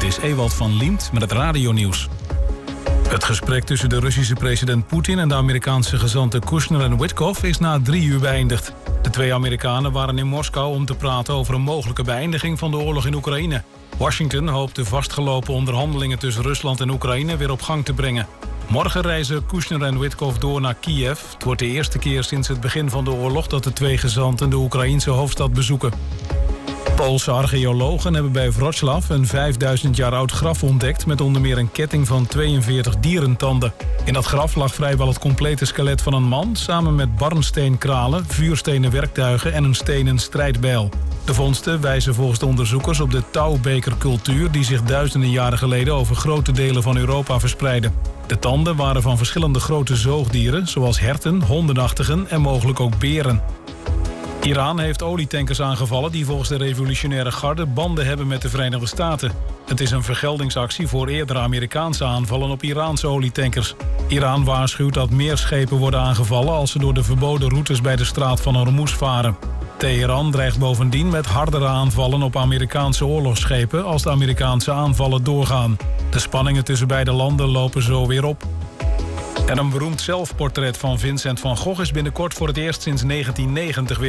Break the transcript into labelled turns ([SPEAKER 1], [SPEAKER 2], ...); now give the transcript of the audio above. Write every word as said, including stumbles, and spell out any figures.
[SPEAKER 1] is Ewald van Liemt met het radionieuws. Het gesprek tussen de Russische president Poetin en de Amerikaanse gezanten Kushner en Witkoff is na drie uur beëindigd. De twee Amerikanen waren in Moskou om te praten over een mogelijke beëindiging van de oorlog in Oekraïne. Washington hoopt de vastgelopen onderhandelingen tussen Rusland en Oekraïne weer op gang te brengen. Morgen reizen Kushner en Witkoff door naar Kiev. Het wordt de eerste keer sinds het begin van de oorlog dat de twee gezanten de Oekraïense hoofdstad bezoeken. Poolse archeologen hebben bij Wrocław een vijfduizend jaar oud graf ontdekt met onder meer een ketting van tweeënveertig dierentanden. In dat graf lag vrijwel het complete skelet van een man samen met barnsteenkralen, vuurstenen werktuigen en een stenen strijdbijl. De vondsten wijzen volgens de onderzoekers op de touwbekercultuur die zich duizenden jaren geleden over grote delen van Europa verspreidde. De tanden waren van verschillende grote zoogdieren zoals herten, hondenachtigen en mogelijk ook beren. Iran heeft olietankers aangevallen die volgens de revolutionaire garde banden hebben met de Verenigde Staten. Het is een vergeldingsactie voor eerdere Amerikaanse aanvallen op Iraanse olietankers. Iran waarschuwt dat meer schepen worden aangevallen als ze door de verboden routes bij de straat van Hormuz varen. Teheran dreigt bovendien met hardere aanvallen op Amerikaanse oorlogsschepen als de Amerikaanse aanvallen doorgaan. De spanningen tussen beide landen lopen zo weer op. En een beroemd zelfportret van Vincent van Gogh is binnenkort voor het eerst sinds negentien negentig weer